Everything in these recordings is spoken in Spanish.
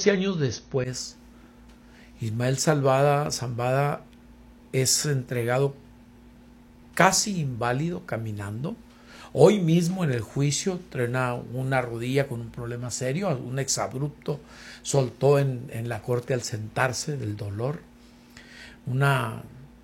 14 años después, Ismael Zambada es entregado casi inválido caminando. Hoy mismo en el juicio trae una rodilla con un problema serio, un exabrupto soltó en la corte al sentarse del dolor. Una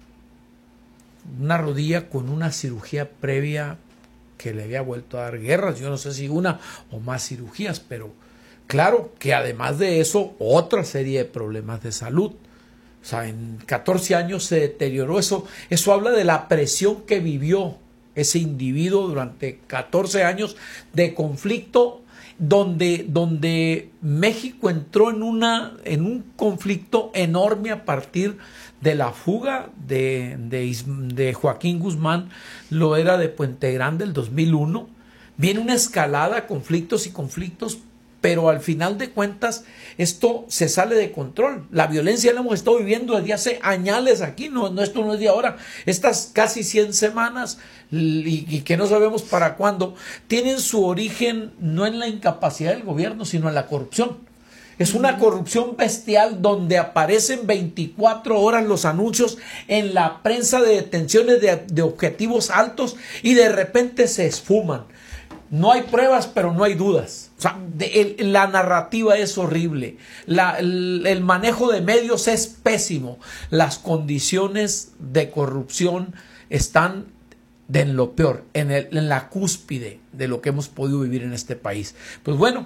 rodilla con una cirugía previa que le había vuelto a dar guerras. Yo no sé si una o más cirugías, pero claro que además de eso, otra serie de problemas de salud. O sea, en 14 años se deterioró eso. Eso habla de la presión que vivió ese individuo durante 14 años de conflicto, donde México entró en un conflicto enorme a partir de la fuga de Joaquín Guzmán Loera de Puente Grande el 2001. Viene una escalada, conflictos, pero al final de cuentas esto se sale de control. La violencia la hemos estado viviendo desde hace años aquí, esto no es de ahora. Estas casi 100 semanas y que no sabemos para cuándo, tienen su origen no en la incapacidad del gobierno, sino en la corrupción. Es una corrupción bestial donde aparecen 24 horas los anuncios en la prensa de detenciones de objetivos altos y de repente se esfuman. No hay pruebas, pero no hay dudas. O sea, la narrativa es horrible. El manejo de medios es pésimo. Las condiciones de corrupción están en lo peor, en la cúspide de lo que hemos podido vivir en este país. Pues bueno,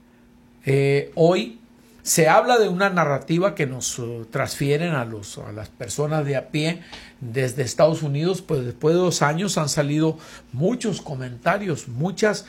hoy se habla de una narrativa que nos transfieren a las personas de a pie desde Estados Unidos. Pues después de 2 años han salido muchos comentarios, muchas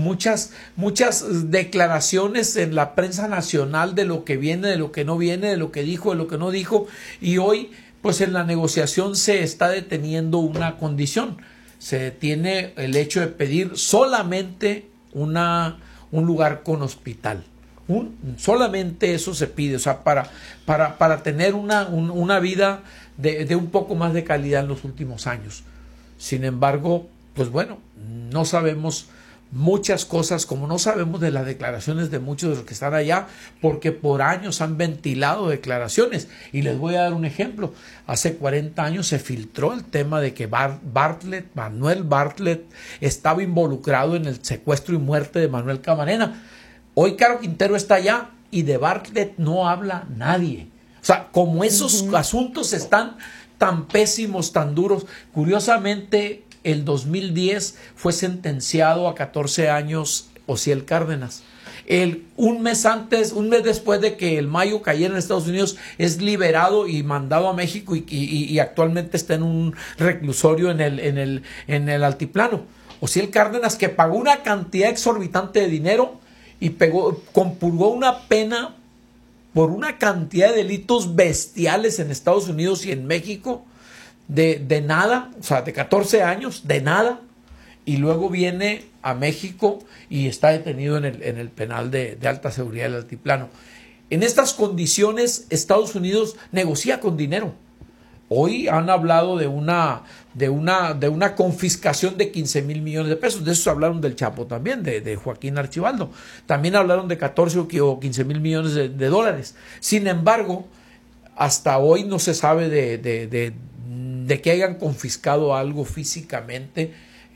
declaraciones en la prensa nacional de lo que viene, de lo que no viene, de lo que dijo, de lo que no dijo. Y hoy, pues en la negociación se está deteniendo una condición. Se detiene el hecho de pedir solamente un lugar con hospital. Solamente eso se pide, o sea, para tener una vida de un poco más de calidad en los últimos años. Sin embargo, pues bueno, no sabemos muchas cosas, como no sabemos de las declaraciones de muchos de los que están allá, porque por años han ventilado declaraciones. Y les voy a dar un ejemplo. Hace 40 años se filtró el tema de que Manuel Bartlett estaba involucrado en el secuestro y muerte de Manuel Camarena. Hoy Caro Quintero está allá y de Bartlett no habla nadie. O sea, como esos asuntos están tan pésimos, tan duros. Curiosamente, el 2010 fue sentenciado a 14 años Osiel Cárdenas. Un mes después de que el Mayo cayera en Estados Unidos, es liberado y mandado a México y actualmente está en un reclusorio en el altiplano. Osiel Cárdenas, que pagó una cantidad exorbitante de dinero y compurgó una pena por una cantidad de delitos bestiales en Estados Unidos y en México de nada, o sea, de 14 años, de nada, y luego viene a México y está detenido en el penal de alta seguridad del altiplano. En estas condiciones, Estados Unidos negocia con dinero. Hoy han hablado de una confiscación de 15,000 millones de pesos. De eso hablaron del Chapo también, de Joaquín Archibaldo. También hablaron de 14 o 15,000 millones de dólares. Sin embargo, hasta hoy no se sabe de que hayan confiscado algo físicamente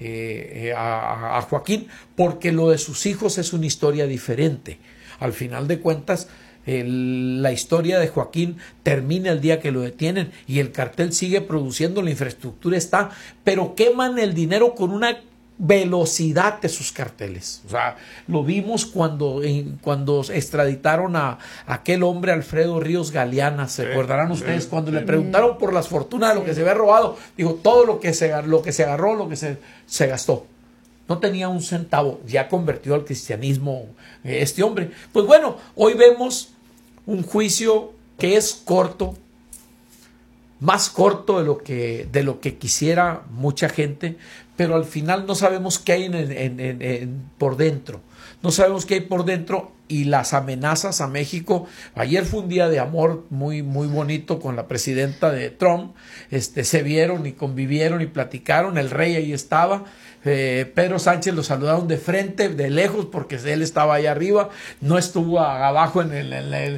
a Joaquín, porque lo de sus hijos es una historia diferente. Al final de cuentas, la historia de Joaquín termina el día que lo detienen y el cartel sigue produciendo, la infraestructura está, pero queman el dinero con una velocidad de sus carteles. O sea, lo vimos cuando extraditaron a aquel hombre Alfredo Ríos Galeana. ¿Se acordarán ustedes? Cuando le preguntaron por las fortunas de lo que se había robado, dijo todo lo que se agarró, lo que se gastó. No tenía un centavo, ya convertido al cristianismo este hombre. Pues bueno, hoy vemos un juicio que es corto, más corto de lo que quisiera mucha gente, pero al final no sabemos qué hay por dentro. No sabemos qué hay por dentro y las amenazas a México. Ayer fue un día de amor muy, muy bonito con la presidenta de Trump. Se vieron y convivieron y platicaron. El rey ahí estaba. Pedro Sánchez lo saludaron de frente, de lejos, porque él estaba ahí arriba. No estuvo abajo en